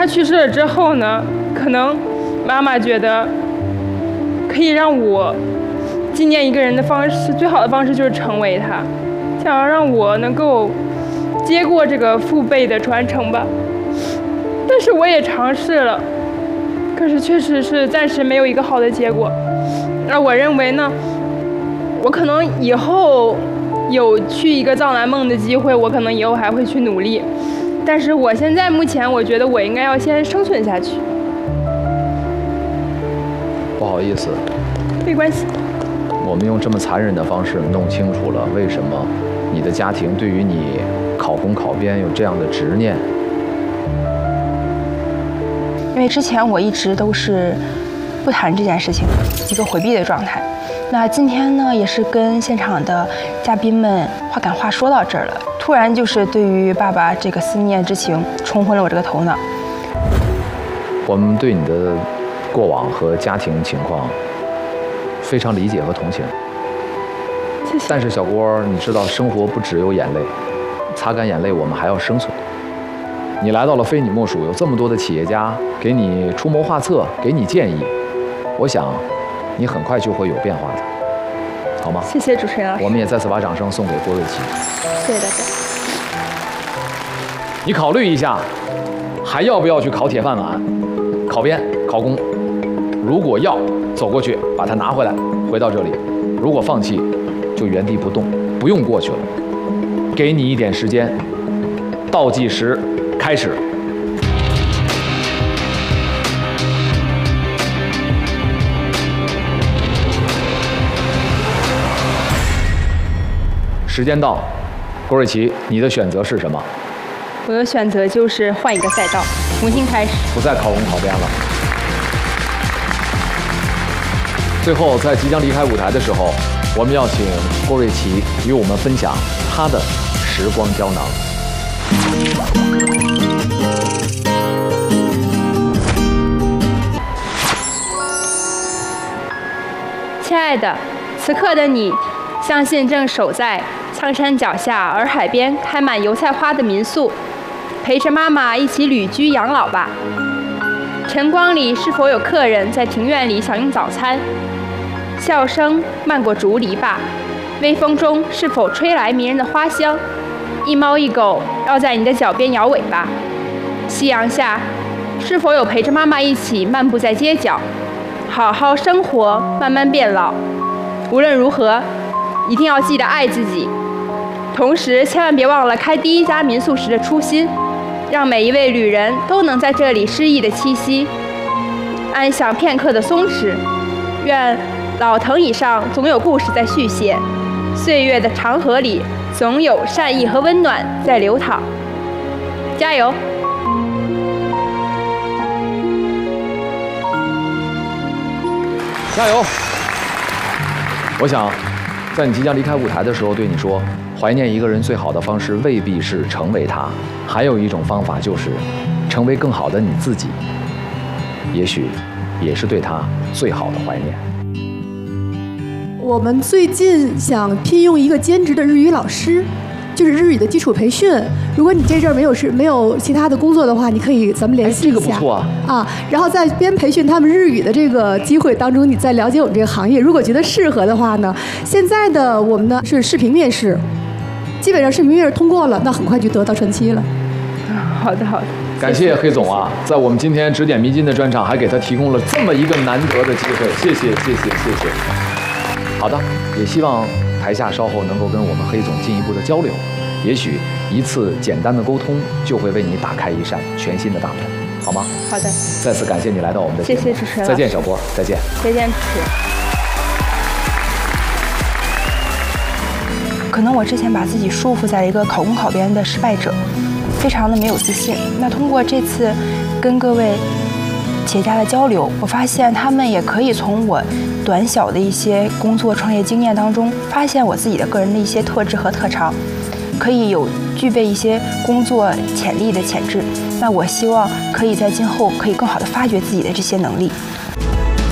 去世了之后呢，可能妈妈觉得可以让我纪念一个人的方式，最好的方式就是成为他，想要让我能够接过这个父辈的传承吧。但是我也尝试了，可是确实是暂时没有一个好的结果。而我认为呢，我可能以后有去一个藏南梦的机会，我可能以后还会去努力。但是我现在目前，我觉得我应该要先生存下去。 不好意思， 没关系。 我们用这么残忍的方式弄清楚了为什么你的家庭对于你考公考编有这样的执念。 因为之前我一直都是不谈这件事情，一个回避的状态。那今天呢，也是跟现场的嘉宾们话赶话说到这儿了，突然就是对于爸爸这个思念之情冲昏了我这个头脑。 我们对你的过往和家庭情况非常理解和同情。 谢谢。 但是小郭，你知道生活不只有眼泪，擦干眼泪我们还要生存。你来到了非你莫属，有这么多的企业家给你出谋划策，给你建议，我想你很快就会有变化的，好吗？ 谢谢主持人老师。 我们也再次把掌声送给郭瑞琪。 谢谢大家。 你考虑一下，还要不要去考铁饭碗、考编、考公？如果要，走过去把它拿回来，回到这里；如果放弃，就原地不动，不用过去了。给你一点时间，倒计时开始。时间到，郭瑞琪，你的选择是什么？ 我的选择就是换一个赛道，重新开始， 不再考公考编了。最后，在即将离开舞台的时候，我们要请郭瑞琪与我们分享她的时光胶囊。 亲爱的，此刻的你，相信正守在苍山脚下洱海边开满油菜花的民宿，陪着妈妈一起旅居养老吧。晨光里是否有客人在庭院里享用早餐？笑声漫过竹篱笆，微风中是否吹来迷人的花香？一猫一狗绕在你的脚边摇尾巴。夕阳下，是否有陪着妈妈一起漫步在街角？好好生活，慢慢变老。无论如何，一定要记得爱自己，同时千万别忘了开第一家民宿时的初心，让每一位旅人都能在这里诗意的栖息，安享片刻的松弛。愿老藤椅上总有故事在续写，岁月的长河里总有善意和温暖在流淌。加油！ 加油！我想，在你即将离开舞台的时候，对你说，怀念一个人最好的方式未必是成为他，还有一种方法就是成为更好的你自己，也许也是对他最好的怀念。 我们最近想聘用一个兼职的日语老师，就是日语的基础培训。如果你这阵儿没有其他的工作的话，你可以咱们联系一下。 这个不错啊。 然后在边培训他们日语的这个机会当中，你再了解我们这个行业。如果觉得适合的话呢，现在的我们呢是视频面试，基本上视频面试通过了，那很快就得到传期了。 好的好的。 感谢黑总啊，在我们今天指点迷津的专场，还给他提供了这么一个难得的机会，谢谢。好的，也希望台下稍后能够跟我们黑总进一步的交流，也许一次简单的沟通就会为你打开一扇全新的大门，好吗？ 好的。 再次感谢你来到我们的节目， 谢谢主持人。 再见，小郭，再见。 再见，主持人。 可能我之前把自己束缚在了一个考公考编的失败者，非常的没有自信。那通过这次跟各位企业家的交流，我发现他们也可以从我短小的一些工作创业经验当中，发现我自己的个人的一些特质和特长，可以具备一些工作潜力的潜质。那我希望可以在今后可以更好的发掘自己的这些能力。